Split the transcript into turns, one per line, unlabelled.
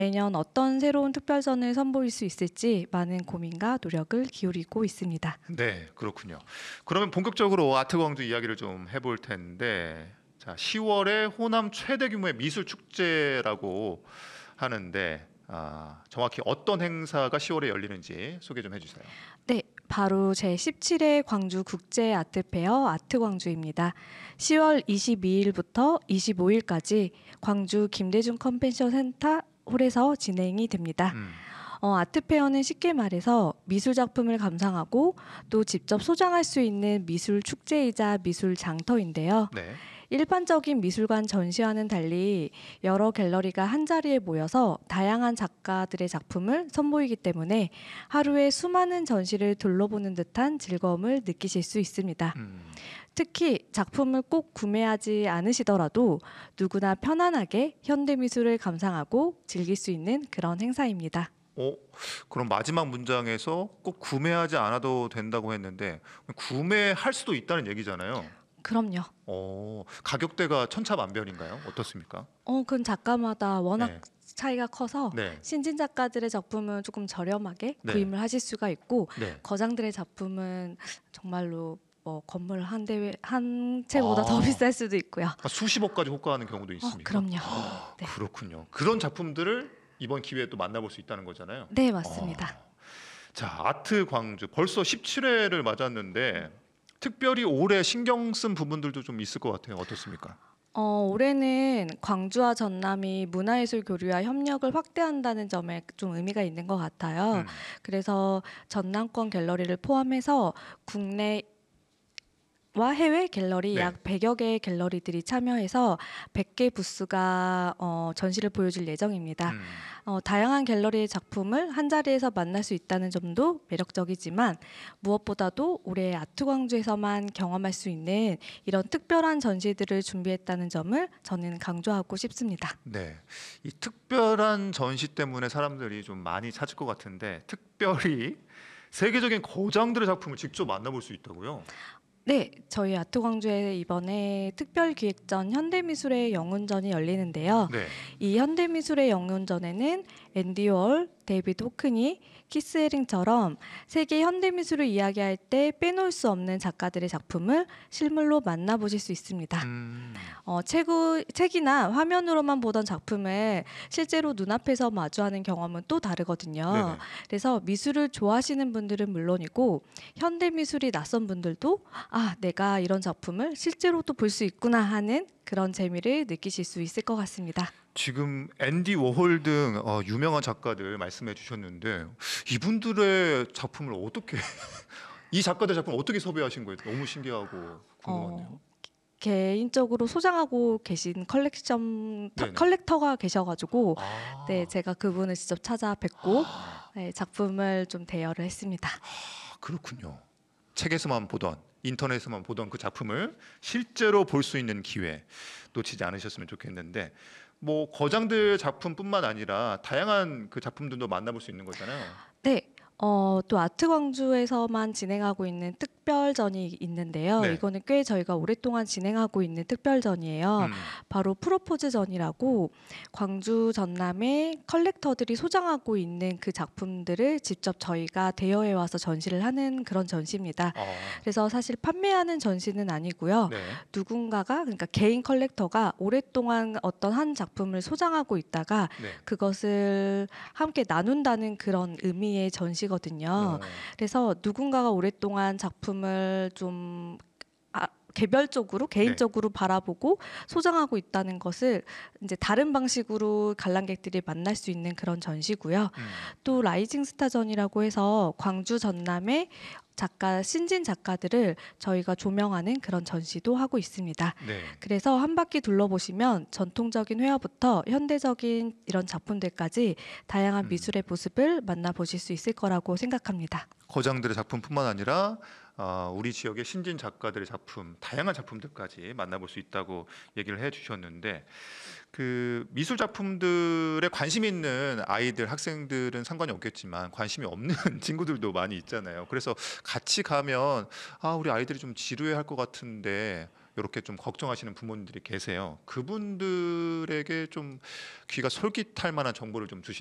매년 어떤 새로운 특별전을 선보일 수 있을지 많은 고민과 노력을 기울이고 있습니다.
네, 그렇군요. 그러면 본격적으로 아트 광주 이야기를 좀 해볼 텐데, 자, 10월에 호남 최대 규모의 미술 축제라고 하는데, 정확히 어떤 행사가 10월에 열리는지 소개 좀 해주세요.
네, 바로 제17회 광주 국제 아트페어 아트광주입니다. 10월 22일부터 25일까지 광주 김대중 컨벤션 센터 홀에서 진행이 됩니다. 아트페어는 쉽게 말해서 미술 작품을 감상하고 또 직접 소장할 수 있는 미술 축제이자 미술 장터인데요.
네.
일반적인 미술관 전시와는 달리 여러 갤러리가 한자리에 모여서 다양한 작가들의 작품을 선보이기 때문에 하루에 수많은 전시를 둘러보는 듯한 즐거움을 느끼실 수 있습니다. 특히 작품을 꼭 구매하지 않으시더라도 누구나 편안하게 현대미술을 감상하고 즐길 수 있는 그런 행사입니다.
그럼 마지막 문장에서 꼭 구매하지 않아도 된다고 했는데 구매할 수도 있다는 얘기잖아요.
그럼요.
가격대가 천차만별인가요? 어떻습니까?
그건 작가마다 워낙
네.
차이가 커서
네.
신진 작가들의 작품은 조금 저렴하게
네.
구입을 하실 수가 있고
네.
거장들의 작품은 정말로 건물 한 채보다 더 비쌀 수도 있고요.
수십억까지 호가하는 경우도 있습니까?
그럼요. 네.
그렇군요. 그런 작품들을 이번 기회에 또 만나볼 수 있다는 거잖아요.
네, 맞습니다.
자, 아트 광주 벌써 17회를 맞았는데 특별히 올해 신경 쓴 부분들도 좀 있을 것 같아요. 어떻습니까?
올해는 광주와 전남이 문화예술 교류와 협력을 확대한다는 점에 좀 의미가 있는 것 같아요. 그래서 전남권 갤러리를 포함해서 국내 와 해외 갤러리
네.
약 100여 개의 갤러리들이 참여해서 100개 부스가 전시를 보여줄 예정입니다. 다양한 갤러리의 작품을 한자리에서 만날 수 있다는 점도 매력적이지만 무엇보다도 올해 아트광주에서만 경험할 수 있는 이런 특별한 전시들을 준비했다는 점을 저는 강조하고 싶습니다.
네, 이 특별한 전시 때문에 사람들이 좀 많이 찾을 것 같은데 특별히 세계적인 거장들의 작품을 직접 만나볼 수 있다고요?
네, 저희 아트광주에 이번에 특별기획전 현대미술의 영운전이 열리는데요.
네.
이 현대미술의 영운전에는 앤디 월, 데이비드 호크니, 키스 헤링처럼 세계 현대미술을 이야기할 때 빼놓을 수 없는 작가들의 작품을 실물로 만나보실 수 있습니다. 책이나 화면으로만 보던 작품을 실제로 눈앞에서 마주하는 경험은 또 다르거든요.
네네.
그래서 미술을 좋아하시는 분들은 물론이고 현대미술이 낯선 분들도 내가 이런 작품을 실제로도 볼 수 있구나 하는 그런 재미를 느끼실 수 있을 것 같습니다.
지금 앤디 워홀 등 유명한 작가들 말씀해 주셨는데 이분들의 작품을 어떻게 이 작가들 작품 어떻게 섭외하신 거예요? 너무 신기하고 궁금하네요.
개인적으로 소장하고 계신
네네.
컬렉터가 계셔가지고
아.
네, 제가 그분을 직접 찾아뵙고 네, 작품을 좀 대여를 했습니다.
그렇군요. 책에서만 보던 인터넷에서만 보던 그 작품을 실제로 볼 수 있는 기회 놓치지 않으셨으면 좋겠는데 뭐 거장들 작품뿐만 아니라 다양한 그 작품들도 만나볼 수 있는 거잖아요.
네. 또 아트광주에서만 진행하고 있는 특별전이 있는데요.
네.
이거는 꽤 저희가 오랫동안 진행하고 있는 특별전이에요. 바로 프로포즈전이라고 광주 전남의 컬렉터들이 소장하고 있는 그 작품들을 직접 저희가 대여해 와서 전시를 하는 그런 전시입니다. 그래서 사실 판매하는 전시는 아니고요.
네.
누군가가 그러니까 개인 컬렉터가 오랫동안 어떤 한 작품을 소장하고 있다가
네.
그것을 함께 나눈다는 그런 의미의 전시거든요. 그래서 누군가가 오랫동안 작품을 좀 개별적으로 개인적으로 바라보고 소장하고 있다는 것을 이제 다른 방식으로 관람객들이 만날 수 있는 그런 전시고요. 또 라이징 스타전이라고 해서 광주 전남의 신진 작가들을 저희가 조명하는 그런 전시도 하고 있습니다.
네.
그래서 한 바퀴 둘러보시면 전통적인 회화부터 현대적인 이런 작품들까지 다양한 미술의 모습을 만나보실 수 있을 거라고 생각합니다.
거장들의 작품뿐만 아니라 우리 지역의 신진 작가들의 작품, 다양한 작품들까지 만나볼 수 있다고 얘기를 해주셨는데 그 미술 작품들에 관심 있는 아이들, 학생들은 상관이 없겠지만 관심이 없는 친구들도 많이 있잖아요. 그래서 같이 가면 우리 아이들이 좀 지루해할 것 같은데 이렇게 좀 걱정하시는 부모님들이 계세요. 그분들에게 좀 귀가 솔깃할 만한 정보를 좀 주시.